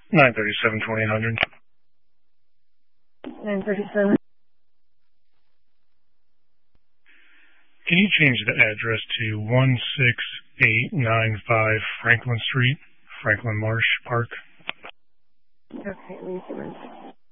937 2800. 937. Can you change the address to 16895 Franklin Street, Franklin Marsh Park? Okay, let me see one second.